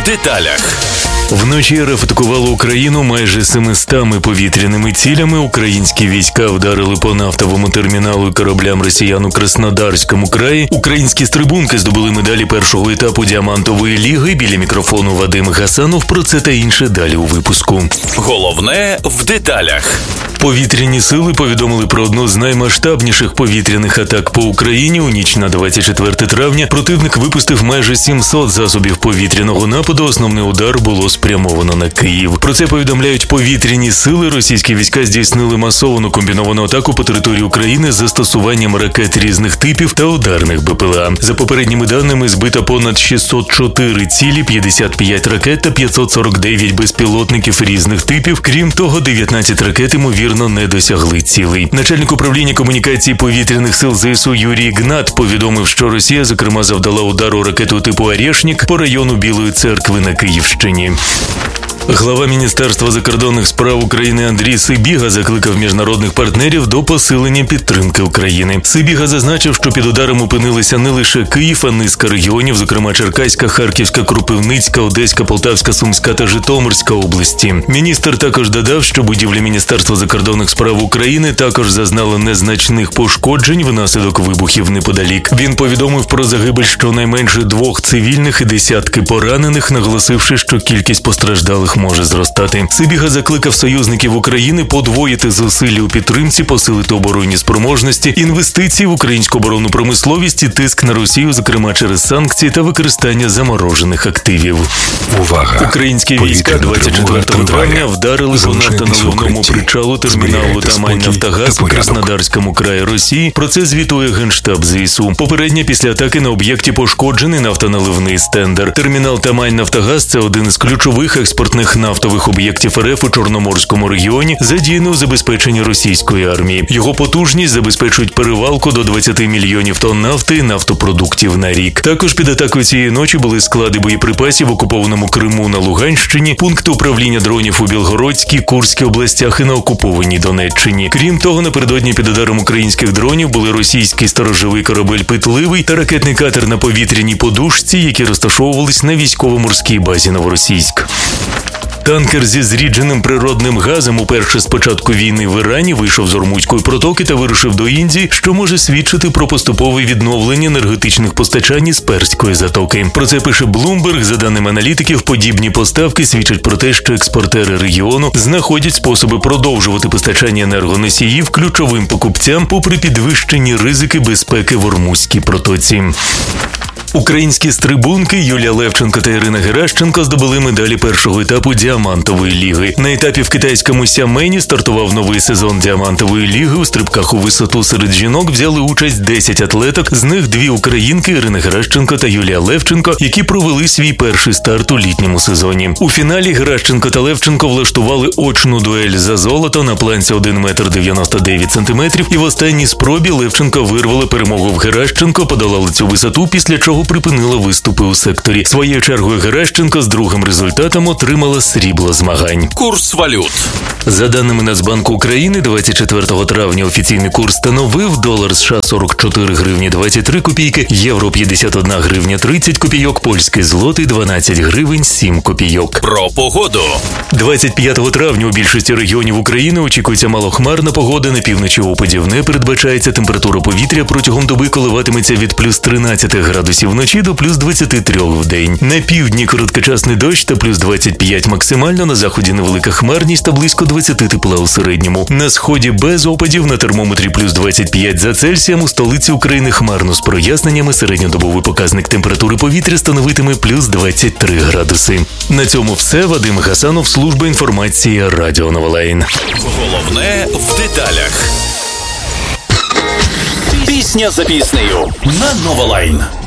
деталях. Вночі РФ атакувало Україну майже 700 повітряними цілями. Українські війська вдарили по нафтовому терміналу і кораблям росіян у Краснодарському краї. Українські стрибунки здобули медалі першого етапу Діамантової ліги. Біля мікрофону Вадим Гасанов. Про це та інше далі у випуску. Головне в деталях. Повітряні сили повідомили про одну з наймасштабніших повітряних атак по Україні. У ніч на 24 травня противник випустив майже 700 засобів повітряного нападу. Основний удар було спрямовано на Київ. Про це повідомляють повітряні сили. Російські війська здійснили масовану комбіновану атаку по території України з застосуванням ракет різних типів та ударних БПЛА. За попередніми даними, збито понад 604 цілі, 55 ракет та 549 безпілотників різних типів. Крім того, 19 ракет, ймовірно, не досягли цілей. Начальник управління комунікації повітряних сил ЗСУ Юрій Гнат повідомив, що Росія, зокрема, завдала удару ракетою типу «Орєшнік» по району Білої Церкви на Київщині. Глава Міністерства закордонних справ України Андрій Сибіга закликав міжнародних партнерів до посилення підтримки України. Сибіга зазначив, що під ударом опинилися не лише Київ, а низка регіонів, зокрема Черкаська, Харківська, Кропивницька, Одеська, Полтавська, Сумська та Житомирська області. Міністр також додав, що будівля Міністерства закордонних справ України також зазнала незначних пошкоджень внаслідок вибухів неподалік. Він повідомив про загибель щонайменше 2 цивільних і десятки поранених, наголосивши, що кількість постраждалих може зростати. Сибіга закликав союзників України подвоїти зусилля у підтримці, посилити оборонні спроможності, інвестиції в українську оборонну промисловість і тиск на Росію, зокрема через санкції та використання заморожених активів. Увага! Українські війська 24 травня вдарили по нафтоналивному причалу терміналу «Тамань-Нафтогаз» у Краснодарському краї Росії. Про це звітує Генштаб ЗСУ. Попередньо після атаки на об'єкті пошкоджений нафтоналивний стендер. Термінал «Тамань-Нафтогаз» – це один із ключових експортних нафтових об'єктів РФ у Чорноморському регіоні, задіяний у забезпеченні російської армії. Його потужність забезпечують перевалку до 20 мільйонів тонн нафти і нафтопродуктів на рік. Також під атакою цієї ночі були склади боєприпасів в окупованому Криму на Луганщині, пункти управління дронів у Білгородській, Курській областях і на окупованій Донеччині. Крім того, напередодні під ударом українських дронів були російський сторожовий корабель «Питливий» та ракетний катер на повітряній подушці, які розташовувались на військово-морській базі Новоросійськ. Танкер зі зрідженим природним газом уперше з початку війни в Ірані вийшов з Ормузької протоки та вирушив до Індії, що може свідчити про поступове відновлення енергетичних постачань із Перської затоки. Про це пише Bloomberg. За даними аналітиків, подібні поставки свідчать про те, що експортери регіону знаходять способи продовжувати постачання енергоносіїв ключовим покупцям, попри підвищені ризики безпеки в Ормузькій протоці. Українські стрибунки Юлія Левченко та Ірина Геращенко здобули медалі першого етапу Діамантової ліги. На етапі в китайському Сямені стартував новий сезон Діамантової ліги. У стрибках у висоту серед жінок взяли участь 10 атлеток, з них 2 українки Ірина Геращенко та Юлія Левченко, які провели свій перший старт у літньому сезоні. У фіналі Геращенко та Левченко влаштували очну дуель за золото на планці 1 метр 99 сантиметрів, і в останній спробі Левченко вирвала перемогу в Геращенко, подолала цю висоту, після чого припинила виступи у секторі. Своєю чергою Геращенко з другим результатом отримала срібло змагань. Курс валют. За даними Нацбанку України, 24 травня офіційний курс становив долар США 44 гривні 23 копійки, євро 51 гривня 30 копійок, польський злотий 12 гривень 7 копійок. Про погоду. 25 травня у більшості регіонів України очікується малохмарна погода, на півночі опадів не передбачається, температура повітря протягом доби коливатиметься від плюс 13 градусів вночі до плюс 23 в день. На півдні короткочасний дощ та плюс 25 максимально, на заході невелика хмарність та близько 20 тепла у середньому. На сході без опадів, на термометрі плюс 25 за Цельсієм, у столиці України хмарно з проясненнями, середньодобовий показник температури повітря становитиме плюс 23 градуси. На цьому все. Вадим Гасанов, служба інформації Радіо Новолайн. Головне в деталях. Пісня за піснею на Новолайн.